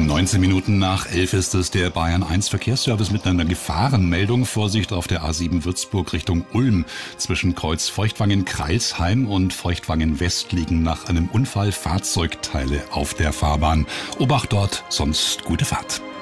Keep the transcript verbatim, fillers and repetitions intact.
neunzehn Minuten nach elf ist es der Bayern eins Verkehrsservice mit einer Gefahrenmeldung. Vorsicht auf der A sieben Würzburg Richtung Ulm. Zwischen Kreuz Feuchtwangen-Kreilsheim und Feuchtwangen-West liegen nach einem Unfall Fahrzeugteile auf der Fahrbahn. Obacht dort, sonst gute Fahrt.